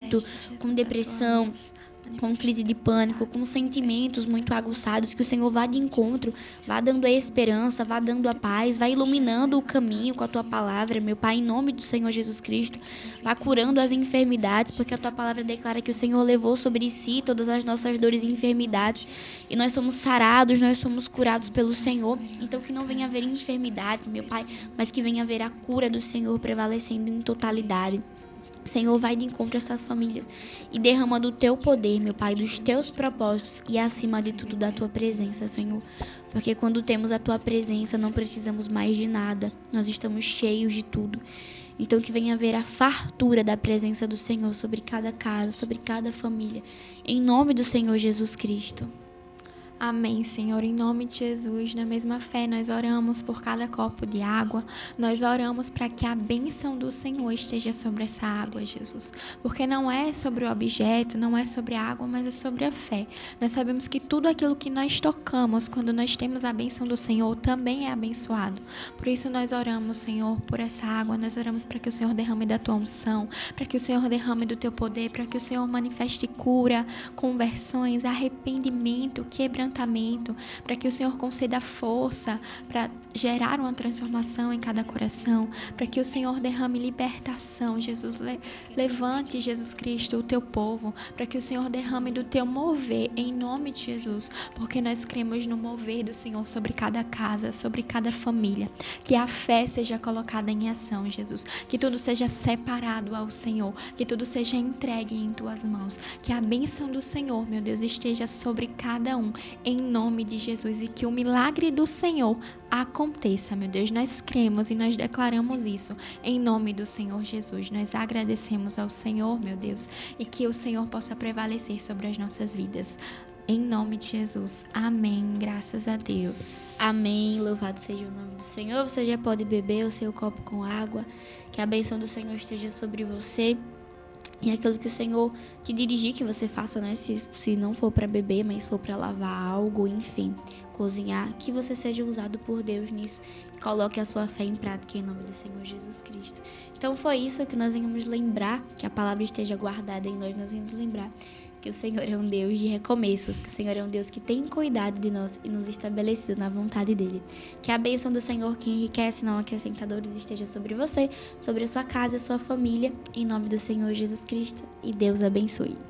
luto, com depressão, com crise de pânico, com sentimentos muito aguçados, que o Senhor vá de encontro, vá dando a esperança, vá dando a paz, vá iluminando o caminho com a Tua palavra, meu Pai, em nome do Senhor Jesus Cristo, vá curando as enfermidades, porque a Tua palavra declara que o Senhor levou sobre si todas as nossas dores e enfermidades, e nós somos sarados, nós somos curados pelo Senhor. Então que não venha haver enfermidades, meu Pai, mas que venha haver a cura do Senhor prevalecendo em totalidade. Senhor, vai de encontro a essas famílias e derrama do Teu poder, meu Pai, dos Teus propósitos e, acima de tudo, da Tua presença, Senhor. Porque quando temos a Tua presença, não precisamos mais de nada. Nós estamos cheios de tudo. Então, que venha haver a fartura da presença do Senhor sobre cada casa, sobre cada família. Em nome do Senhor Jesus Cristo. Amém, Senhor, em nome de Jesus, na mesma fé nós oramos por cada copo de água, nós oramos para que a bênção do Senhor esteja sobre essa água, Jesus, porque não é sobre o objeto, não é sobre a água, mas é sobre a fé. Nós sabemos que tudo aquilo que nós tocamos, quando nós temos a bênção do Senhor, também é abençoado. Por isso nós oramos, Senhor, por essa água, nós oramos para que o Senhor derrame da Tua unção, para que o Senhor derrame do Teu poder, para que o Senhor manifeste cura, conversões, arrependimento, quebrantamento, para que o Senhor conceda força para gerar uma transformação em cada coração, para que o Senhor derrame libertação, Jesus, levante, Jesus Cristo, o Teu povo, para que o Senhor derrame do Teu mover, em nome de Jesus, porque nós cremos no mover do Senhor sobre cada casa, sobre cada família, que a fé seja colocada em ação, Jesus, que tudo seja separado ao Senhor, que tudo seja entregue em Tuas mãos, que a bênção do Senhor, meu Deus, esteja sobre cada um, em nome de Jesus, e que o milagre do Senhor aconteça, meu Deus. Nós cremos e nós declaramos isso em nome do Senhor Jesus. Nós agradecemos ao Senhor, meu Deus, e que o Senhor possa prevalecer sobre as nossas vidas. Em nome de Jesus. Amém. Graças a Deus. Amém. Louvado seja o nome do Senhor. Você já pode beber o seu copo com água. Que a bênção do Senhor esteja sobre você. E aquilo que o Senhor te dirigir que você faça, né? Se não for para beber, mas for para lavar algo, enfim, cozinhar, que você seja usado por Deus nisso. E coloque a sua fé em prática em nome do Senhor Jesus Cristo. Então foi isso que nós vamos lembrar, que a palavra esteja guardada em nós vamos lembrar que o Senhor é um Deus de recomeços, que o Senhor é um Deus que tem cuidado de nós e nos estabelecido na vontade dEle. Que a bênção do Senhor, que enriquece, não acrescenta dores, esteja sobre você, sobre a sua casa e a sua família, em nome do Senhor Jesus Cristo, e Deus abençoe.